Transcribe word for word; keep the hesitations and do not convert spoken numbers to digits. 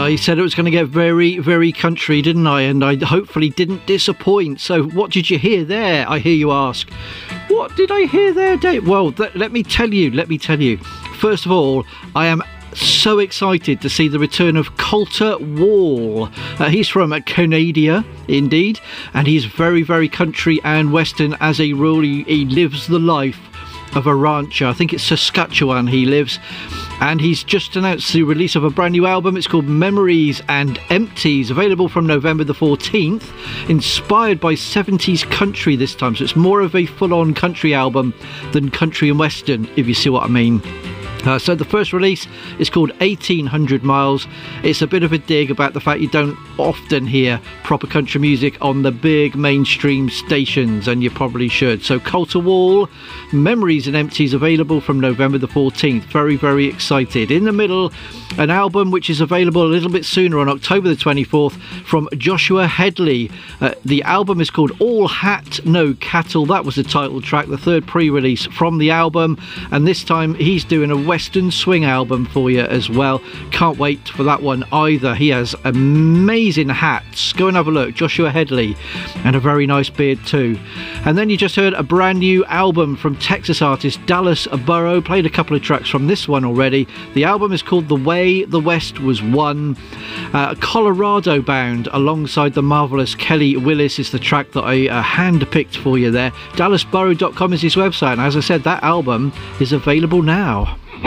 I said it was going to get very, very country, didn't I? And I hopefully didn't disappoint. So what did you hear there, I hear you ask? What did I hear there, Dave? Well, th- let me tell you, let me tell you. First of all, I am so excited to see the return of Colter Wall. Uh, he's from uh, Canada, indeed, and he's very, very country and western as a rule. He, he lives the life of a rancher. I think it's Saskatchewan he lives, and he's just announced the release of a brand new album. It's called Memories and Empties, available from November the fourteenth, inspired by seventies country this time, so it's more of a full-on country album than country and western, if you see what I mean. Uh, so the first release is called eighteen hundred miles. It's a bit of a dig about the fact you don't often hear proper country music on the big mainstream stations, and you probably should. So Colter Wall, Memories and Empties, available from November the fourteenth. Very, very excited. In the middle, an album which is available a little bit sooner on October the twenty-fourth from Joshua Headley. Uh, the album is called All Hat No Cattle. That was the title track, the third pre-release from the album, and this time he's doing a Western swing album for you as well. Can't wait for that one either. He has amazing hats. Go and have a look. Joshua Headley, and a very nice beard too. And then you just heard a brand new album from Texas artist Dallas Burrow. Played a couple of tracks from this one already. The album is called The Way the West Was Won. Uh, Colorado Bound alongside the marvellous Kelly Willis is the track that I uh, hand-picked for you there. dallas burrow dot com is his website, and as I said, that album is available now.